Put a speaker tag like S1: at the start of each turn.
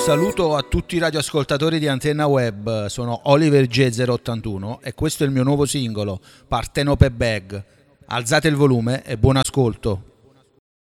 S1: saluto a tutti i radioascoltatori di Antenna Web, sono Oliver J081 e questo è il mio nuovo singolo, Partenope Bag. Alzate il volume e buon ascolto.